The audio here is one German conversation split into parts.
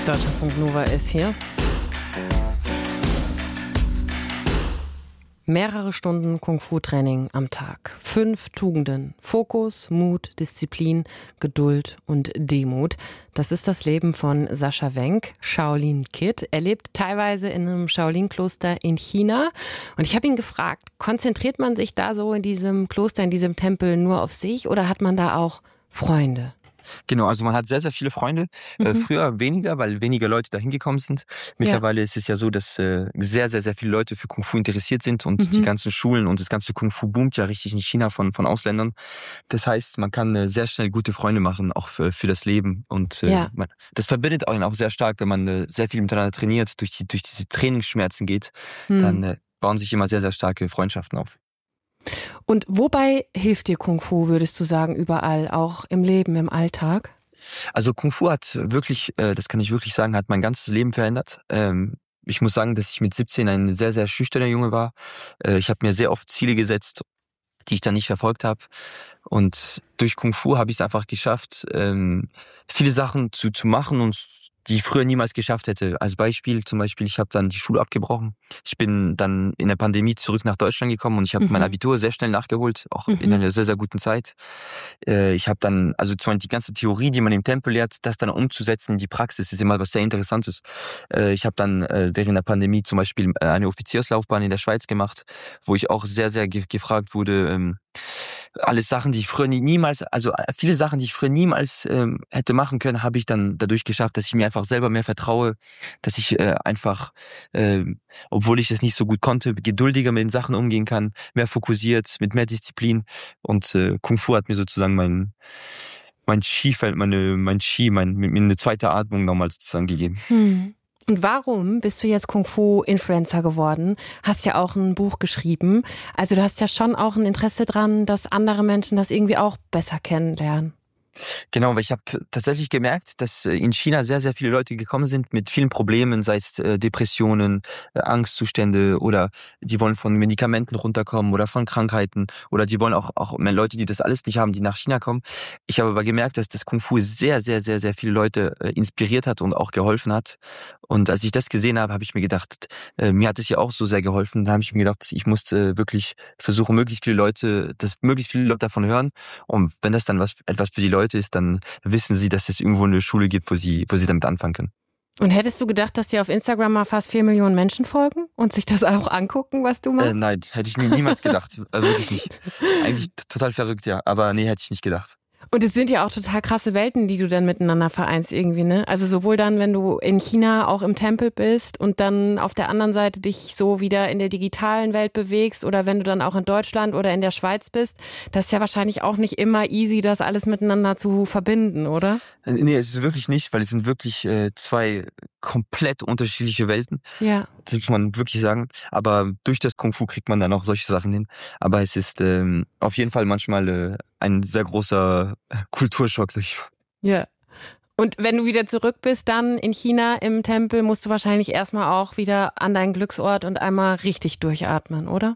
Deutschlandfunk Nova ist hier. Mehrere Stunden Kung-Fu-Training am Tag. 5 Tugenden. Fokus, Mut, Disziplin, Geduld und Demut. Das ist das Leben von Sascha Wenk, Shaolin Kid. Er lebt teilweise in einem Shaolin-Kloster in China. Und ich habe ihn gefragt, konzentriert man sich da so in diesem Kloster, in diesem Tempel nur auf sich oder hat man da auch Freunde? Genau, also man hat sehr, sehr viele Freunde. Früher weniger, weil weniger Leute da hingekommen sind. Mittlerweile ist es ja so, dass sehr, sehr, sehr viele Leute für Kung Fu interessiert sind und die ganzen Schulen und das ganze Kung Fu boomt ja richtig in China von Ausländern. Das heißt, man kann sehr schnell gute Freunde machen, auch für das Leben. Und das verbindet einen auch sehr stark, wenn man sehr viel miteinander trainiert, durch diese Trainingsschmerzen geht, dann bauen sich immer sehr, sehr starke Freundschaften auf. Und wobei hilft dir Kung Fu, würdest du sagen, überall, auch im Leben, im Alltag? Also Kung Fu hat wirklich, das kann ich wirklich sagen, hat mein ganzes Leben verändert. Ich muss sagen, dass ich mit 17 ein sehr, sehr schüchterner Junge war. Ich habe mir sehr oft Ziele gesetzt, die ich dann nicht verfolgt habe. Und durch Kung Fu habe ich es einfach geschafft, viele Sachen zu machen und die ich früher niemals geschafft hätte. Als Beispiel, zum Beispiel, ich habe dann die Schule abgebrochen. Ich bin dann in der Pandemie zurück nach Deutschland gekommen und ich habe mein Abitur sehr schnell nachgeholt, auch in einer sehr, sehr guten Zeit. Ich habe dann, also zum Beispiel die ganze Theorie, die man im Tempel lehrt, das dann umzusetzen in die Praxis, ist immer was sehr Interessantes. Ich habe dann während der Pandemie zum Beispiel eine Offizierslaufbahn in der Schweiz gemacht, wo ich auch sehr, sehr gefragt wurde, alles Sachen, die ich früher niemals, also viele Sachen, die ich früher niemals hätte machen können, habe ich dann dadurch geschafft, dass ich mir einfach selber mehr vertraue, dass ich einfach, obwohl ich das nicht so gut konnte, geduldiger mit den Sachen umgehen kann, mehr fokussiert, mit mehr Disziplin. Und Kung Fu hat mir sozusagen mein Chi-Feld, mir eine zweite Atmung nochmal sozusagen gegeben. Und warum bist du jetzt Kung-Fu-Influencer geworden? Hast ja auch ein Buch geschrieben. Also du hast ja schon auch ein Interesse dran, dass andere Menschen das irgendwie auch besser kennenlernen. Genau, weil ich habe tatsächlich gemerkt, dass in China sehr, sehr viele Leute gekommen sind mit vielen Problemen, sei es Depressionen, Angstzustände oder die wollen von Medikamenten runterkommen oder von Krankheiten oder die wollen auch mehr Leute, die das alles nicht haben, die nach China kommen. Ich habe aber gemerkt, dass das Kung Fu sehr, sehr, sehr, sehr viele Leute inspiriert hat und auch geholfen hat. Und als ich das gesehen habe, habe ich mir gedacht, mir hat es ja auch so sehr geholfen. Da habe ich mir gedacht, ich muss wirklich versuchen, möglichst viele Leute davon hören. Und wenn das dann etwas für die Leute ist, dann wissen sie, dass es irgendwo eine Schule gibt, wo sie damit anfangen können. Und hättest du gedacht, dass dir auf Instagram mal fast 4 Millionen Menschen folgen und sich das auch angucken, was du machst? Nein, hätte ich niemals gedacht. Wirklich nicht. Eigentlich total verrückt, ja. Aber nee, hätte ich nicht gedacht. Und es sind ja auch total krasse Welten, die du dann miteinander vereinst irgendwie, ne? Also sowohl dann, wenn du in China auch im Tempel bist und dann auf der anderen Seite dich so wieder in der digitalen Welt bewegst oder wenn du dann auch in Deutschland oder in der Schweiz bist, das ist ja wahrscheinlich auch nicht immer easy, das alles miteinander zu verbinden, oder? Nee, es ist wirklich nicht, weil es sind wirklich 2 komplett unterschiedliche Welten. Ja. Das muss man wirklich sagen. Aber durch das Kung Fu kriegt man dann auch solche Sachen hin. Aber es ist auf jeden Fall manchmal ein sehr großer Kulturschock, sag ich mal. Ja. Und wenn du wieder zurück bist dann in China im Tempel, musst du wahrscheinlich erstmal auch wieder an deinen Glücksort und einmal richtig durchatmen, oder?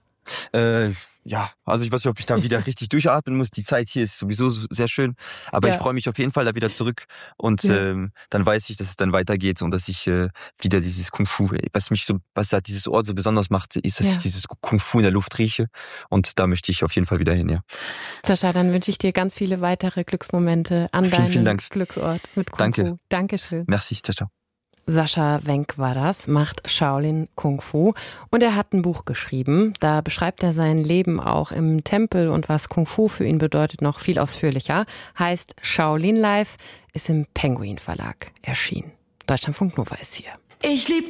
Ja, also ich weiß nicht, ob ich da wieder richtig durchatmen muss. Die Zeit hier ist sowieso sehr schön. Aber ich freue mich auf jeden Fall da wieder zurück. Und dann weiß ich, dass es dann weitergeht und dass ich wieder dieses Kung Fu, was da dieses Ort so besonders macht, ist, dass ich dieses Kung Fu in der Luft rieche. Und da möchte ich auf jeden Fall wieder hin, ja. Sascha, dann wünsche ich dir ganz viele weitere Glücksmomente an deinem Glücksort mit Kung Fu. Dankeschön. Merci, ciao, ciao. Sascha Wenk war das, macht Shaolin Kung Fu und er hat ein Buch geschrieben. Da beschreibt er sein Leben auch im Tempel und was Kung Fu für ihn bedeutet noch viel ausführlicher. Heißt Shaolin Life, ist im Penguin Verlag erschienen. Deutschlandfunk Nova ist hier. Ich lieb